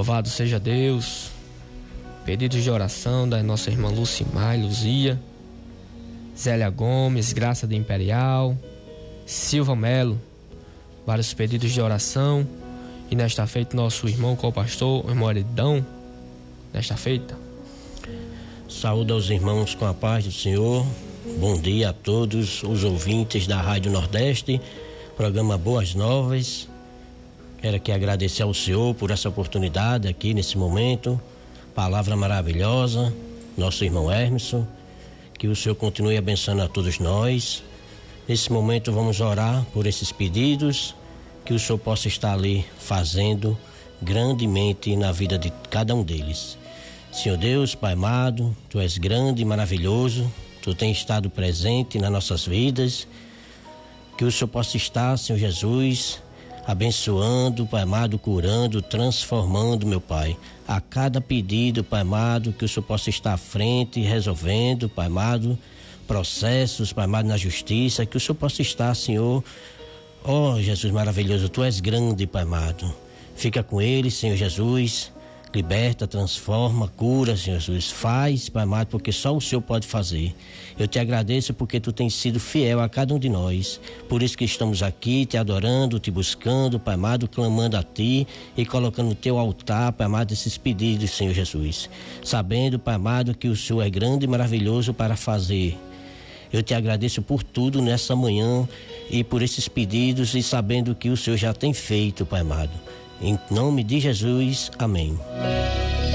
Louvado seja Deus. Pedidos de oração da nossa irmã Lucimar e Luzia, Zélia Gomes, Graça de Imperial, Silva Melo. Vários pedidos de oração. E nesta feita, nosso irmão co-pastor, o irmão Aridão, nesta feita. Saúde aos irmãos com a paz do Senhor. Bom dia a todos os ouvintes da Rádio Nordeste, programa Boas Novas. Quero aqui agradecer ao Senhor por essa oportunidade aqui nesse momento. Palavra maravilhosa, nosso irmão Hermeson. Que o Senhor continue abençoando a todos nós. Nesse momento vamos orar por esses pedidos, que o Senhor possa estar ali fazendo grandemente na vida de cada um deles. Senhor Deus, Pai amado, Tu és grande e maravilhoso, Tu tens estado presente nas nossas vidas. Que o Senhor possa estar, Senhor Jesus, abençoando, Pai amado, curando, transformando, meu Pai. A cada pedido, Pai amado, que o Senhor possa estar à frente, resolvendo, Pai amado, processos, Pai amado, na justiça. Que o Senhor possa estar, Senhor. Oh, Jesus maravilhoso, Tu és grande, Pai amado. Fica com eles, Senhor Jesus. Liberta, transforma, cura, Senhor Jesus. Faz, Pai amado, porque só o Senhor pode fazer. Eu te agradeço porque Tu tens sido fiel a cada um de nós. Por isso que estamos aqui te adorando, te buscando, Pai amado, clamando a Ti e colocando no Teu altar, Pai amado, esses pedidos, Senhor Jesus. Sabendo, Pai amado, que o Senhor é grande e maravilhoso para fazer. Eu te agradeço por tudo nessa manhã e por esses pedidos e sabendo que o Senhor já tem feito, Pai amado. Em nome de Jesus, amém.